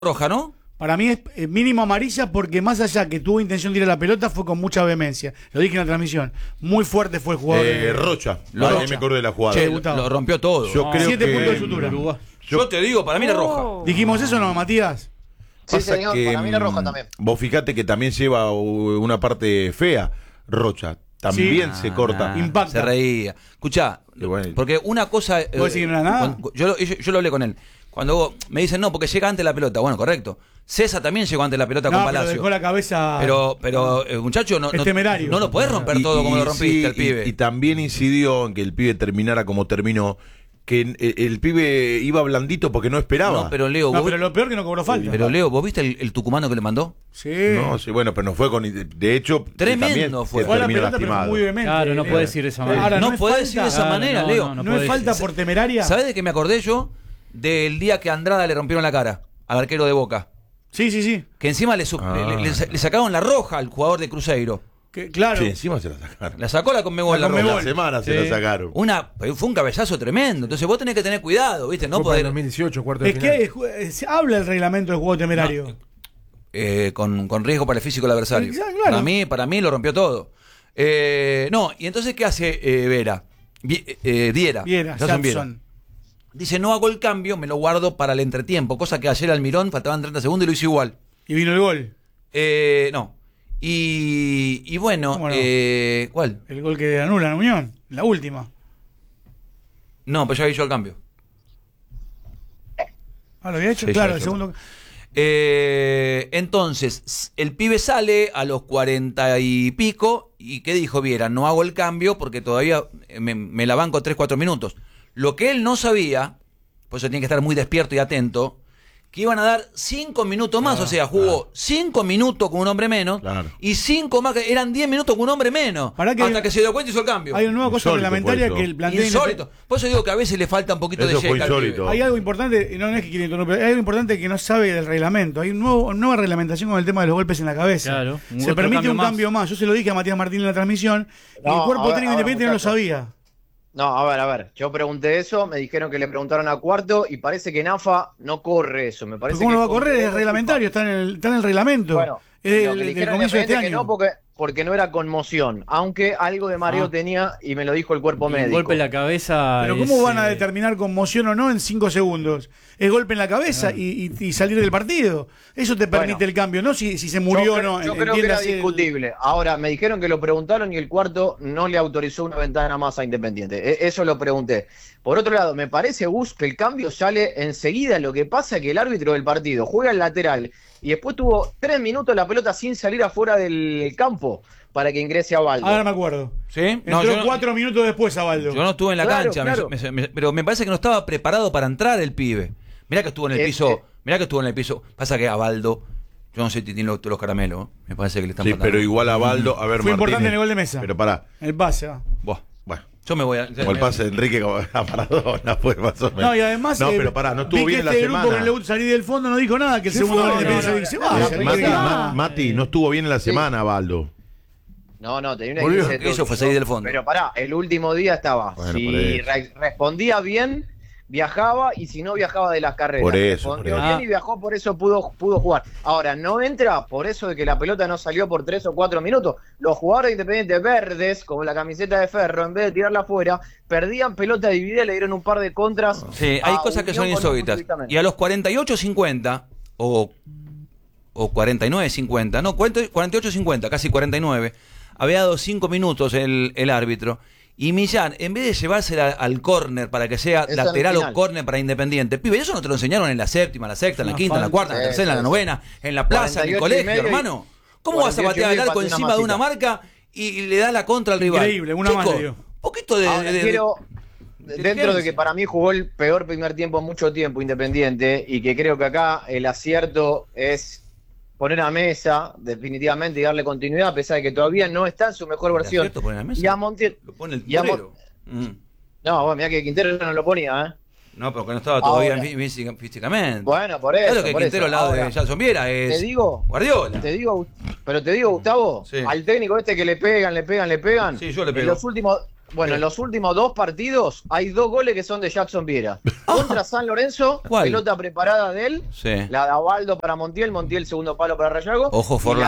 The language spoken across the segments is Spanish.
roja, ¿no? Para mí es mínimo amarilla porque más allá que tuvo intención de ir a la pelota fue con mucha vehemencia. Lo dije en la transmisión. Muy fuerte fue el jugador. Rocha. Rocha. Ahí me acuerdo de la jugada. Che, lo rompió todo. Yo creo 7 que puntos de sutura. Yo te digo, para mí era roja. ¿Dijimos eso o no, Matías? Sí, pasa señor, que, para mí la roja también. Vos fijate que también lleva una parte fea, Rocha. También se corta. Impacta. Se reía. Escuchá, Y bueno. porque una cosa... ¿Vos decís que no era nada? Yo lo hablé con él. Cuando me dicen, no, porque llega antes la pelota. Bueno, correcto. César también llegó antes la pelota con Pero Palacio. dejó la cabeza. Pero muchacho, Es temerario. no lo podés romper todo como lo rompiste el pibe. Y también incidió en que el pibe terminara como terminó, que el pibe iba blandito porque no esperaba. No, pero Leo, No, pero lo peor que no cobró falta. pero Leo, ¿vos viste el tucumano que le mandó? Sí. No, sí, bueno, pero no fue con... De hecho, Tremendo también fue. Fue a la terminó pelota, pero fue lastimado. muy vehemente. Claro, no Leo. puede decir de esa manera. Ahora, No es podés falta. decir de esa Claro, manera, no, Leo. ¿No es falta por temeraria? ¿Sabés de qué me acordé yo? Del día que a Andrada le rompieron la cara al arquero de Boca. Sí. Que encima le sacaron la roja al jugador de Cruzeiro. Claro. Sí, encima se la sacaron. La sacó la Conmebol la Conmebol. roja. La semana se la sacaron. Fue un cabezazo tremendo. Entonces vos tenés que tener cuidado, ¿viste? No Copa del podés. 2018, cuarto de Es final. que se habla el reglamento del juego temerario. Con riesgo para el físico del adversario. Claro. Para mí lo rompió todo. Y entonces ¿qué hace Diera? Jackson. Dice, no hago el cambio, me lo guardo para el entretiempo, cosa que ayer Almirón faltaban 30 segundos y lo hizo igual. Y vino el gol. No. Y bueno, ¿Cómo no? ¿cuál? El gol que anula en Unión. La última. No, pues ya había hecho el cambio. ¿Lo había hecho? Sí, Claro, ya el hizo. segundo. Entonces, el pibe sale a los 40 y pico. ¿Y qué dijo Viera? No hago el cambio porque todavía me la banco 3-4 minutos. Lo que él no sabía, por eso tiene que estar muy despierto y atento, que iban a dar 5 minutos más. O sea, jugó 5 minutos con un hombre menos. Claro. Y 5 más, que eran 10 minutos con un hombre menos. Hasta que se dio cuenta y hizo el cambio. Hay una nueva cosa Insólito reglamentaria fue que eso. el planteo Insólito. Por eso digo que a veces le falta un poquito Eso de fue yeca al pibe. insólito. Hay algo importante, no es que quiero interrumpir, hay algo importante que no sabe del reglamento. Hay una nueva reglamentación con el tema de los golpes en la cabeza. Claro, Se otro permite cambio un más. cambio más. Yo se lo dije a Matías Martín en la transmisión. Y No, el cuerpo a ver, técnico independiente no lo muchachos. sabía. No, a ver, yo pregunté eso, me dijeron que le preguntaron a Cuarto y parece que NAFA no corre eso, me parece. ¿Cómo que lo va a correr? con- Es reglamentario, está en el reglamento. Bueno, es lo que le del dijeron comienzo de este Independiente año. que no porque no era conmoción, aunque algo de mareo tenía y me lo dijo el cuerpo El médico. golpe en la cabeza. Pero es, ¿cómo van a determinar conmoción o no en 5 segundos? Es golpe en la cabeza y salir del partido. Eso te permite Bueno. el cambio, ¿no? Si se murió o no. Yo creo que era Entiéndase el- discutible. Ahora, me dijeron que lo preguntaron y el Cuarto no le autorizó una ventana más a Independiente. Eso lo pregunté. Por otro lado, me parece, Gus, que el cambio sale enseguida. Lo que pasa es que el árbitro del partido juega el lateral y después tuvo 3 minutos la pelota sin salir afuera del campo para que ingrese a Baldo. Ahora me acuerdo. ¿Sí? Entró yo no- 4 minutos después a Baldo. Yo no estuve en la Claro, cancha, claro. pero me parece que no estaba preparado para entrar el pibe. Mirá que estuvo en el piso, Pasa que a Baldo, yo no sé si tiene los caramelos, me parece que le están Sí, faltando. pero igual a Baldo, a ver, Fue importante Martínez. en el gol de Mesa. Pero pará. El pase. ¿Ah? Buah, Bueno, yo me voy a... como el pase de Enrique a Maradona, fue más o menos. No, y además. No, pero pará, no estuvo vi que bien en la este grupo semana. que le gusta salir del fondo no dijo nada, que el segundo gol de Independiente se vaya. Mati, no estuvo bien en la semana, Baldo. No, tenía una Volvió. crisis de Eso fue todo. salir del fondo. Pero pará, el último día estaba. Bueno, por si eso. respondía bien, viajaba, y si no, viajaba de las carreras. Por eso, Respondió por bien eso. y viajó, por eso pudo jugar. Ahora, no entra por eso de que la pelota no salió por 3 o 4 minutos. Los jugadores de Independiente verdes, como la camiseta de Ferro, en vez de tirarla afuera, perdían pelota dividida y le dieron un par de contras. Sí, hay cosas que son Unión con un insólitas. futbolista Y a los 48-50, o 49-50, no, 48-50, casi 49, había dado 5 minutos el árbitro. Y Millán, en vez de llevársela al córner para que sea Es lateral al o final. córner para Independiente, pibe, eso no te lo enseñaron en la séptima, en la sexta, en la Una quinta, en la falta. cuarta, en la tercera, en la novena, en la plaza, en el 48 y colegio, medio y- hermano. ¿Cómo vas a 48 batear y al medio arco pateó una encima de una masita. marca y le da la contra al rival? Increíble, una más le dio. Poquito de... Ahora, dentro de que para mí jugó el peor primer tiempo en mucho tiempo Independiente, y que creo que acá el acierto es poner a Mesa definitivamente y darle continuidad, a pesar de que todavía no está en su mejor versión. acierto poner a Mesa? Y a Montiel. Lo pone el y a Mon- torero. No, bueno, mirá que Quintero no lo ponía, ¿eh? No, pero que no estaba todavía Ahora. físicamente. Bueno, por eso. Claro que por Quintero eso. al lado Ahora, de Jason Viera es te digo, Guardiola. te digo, Gustavo, Sí. al técnico este que le pegan. Sí, yo le pego. En los últimos 2 partidos hay 2 goles que son de Jackson Viera. Contra San Lorenzo, ¿Cuál? pelota preparada de él, Sí. la de Abaldo para Montiel, segundo palo para Rayago. Ojo, Forlán.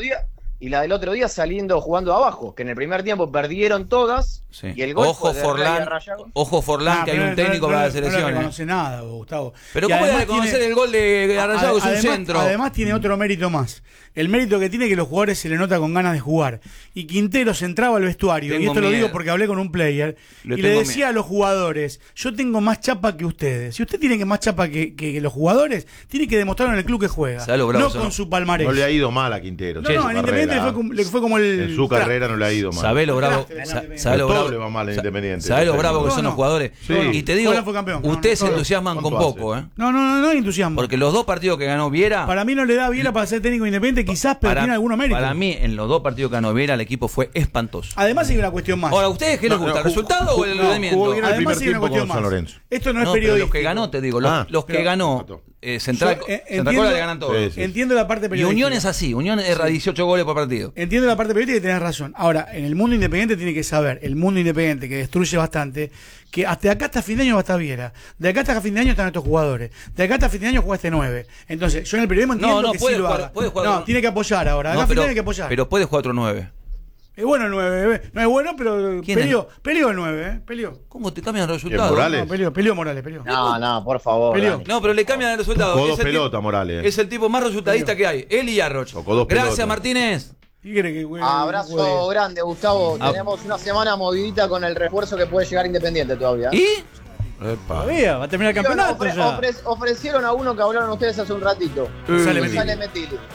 Y la del otro día saliendo jugando abajo, que en el primer tiempo perdieron todas. Sí. Y el gol Ojo fue de Forlán, Raya Rayago. ojo Forlán, que hay un técnico para la selección. No le reconoce nada, Gustavo. Pero Y ¿cómo le además reconocer tiene- el gol de Rayago? Es un centro. Además tiene otro mérito más. El mérito que tiene que los jugadores se le nota con ganas de jugar. Y Quinteros entraba al vestuario, y Tengo esto lo miedo. digo porque hablé con un player, Le y le tengo decía miedo. a los jugadores, yo tengo más chapa que ustedes. Si usted tiene que más chapa que los jugadores, tiene que demostrarlo en el club que juega. ¿Sabes lo bravo No son? con su palmarés. No le ha ido mal a Quintero. No, en no, su en Independiente carrera. le fue como el... En su carrera no le ha ido mal. ¿Sabés lo bravo? Claro, ¿Sabés lo todo bravo? le va mal en Independiente. ¿Sabés lo bravo que No, son no. los jugadores? Sí. Y te digo, Forlán fue campeón. No, ustedes se no, entusiasman con ¿cuánto poco, hace? ¿eh? No hay entusiasmo. Porque los dos partidos que ganó Viera, Para mí no le da Viera para ser técnico independiente, quizás, pero tiene algunos méritos. para mí, en los dos partidos que ganó Viera, el equipo fue espantoso. Además hay una cuestión más. Ahora, ¿a ustedes qué les No, gusta? ¿El no, resultado o el jugó rendimiento? bien el Además primer hay una tiempo cuestión con más. San Lorenzo. Esto no es No, pero periodístico. los que ganó, te digo, Ah, los que pero- ganó Central, Yo, Central entiendo- Córdoba le ganan todos. Sí, sí. Entiendo la parte Y periodística. Unión es así, Unión erra 18 goles por partido. Entiendo la parte periodística y tenés razón. Ahora, en el mundo independiente tiene que saber, el mundo independiente que destruye bastante, que hasta acá hasta fin de año va a estar Viera. De acá hasta fin de año están estos jugadores. De acá hasta fin de año juega este 9. Entonces, yo en el periodismo entiendo No, que puede sí lo jugar- haga. puede jugar No, con- tiene que apoyar ahora. De acá a fin de año hay que apoyar. pero puede jugar otro 9. Es bueno el 9. No es bueno, pero ¿Quién es? peleó el 9. Peleó. ¿Cómo te cambian el resultado? Morales? No, peleó Morales, peleó. No, por favor. Peleó. Dani. No, pero le cambian el resultado. Tocó Es dos el pelotas, tipo- Morales. Es el tipo más resultadista que hay. Él y Arroch. Tocó dos Gracias, pelotas. Martínez. ¿Qué quiere que juegue? Abrazo juegue? grande, Gustavo. Ah. Tenemos una semana movidita con el refuerzo que puede llegar Independiente todavía. ¿Y? Epa. Todavía, va a terminar el campeonato ya. Ofrecieron a uno que hablaron ustedes hace un ratito. Sale Sale Metili. Metili.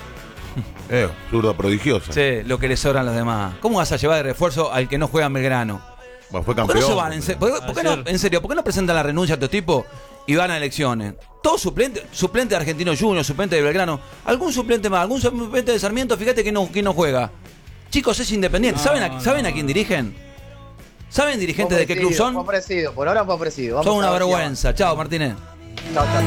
Zurda prodigiosa. Sí, lo que le sobran los demás. ¿Cómo vas a llevar de refuerzo al que no juega en Belgrano? Bueno, fue ¿Por qué campeón. no se van? ¿Por qué no, en serio, ¿por qué no presentan la renuncia a estos tipos y van a elecciones? Todos suplente de Argentino Junior, suplente de Belgrano, algún suplente más, algún suplente de Sarmiento, fíjate que no juega. Chicos, es Independiente. ¿Saben a quién dirigen? ¿Saben dirigentes de qué club son? Fue ofrecido, por ahora fue ofrecido. Vamos Son una a ver si vergüenza. Chao, Martínez. avanza. Chao, chao.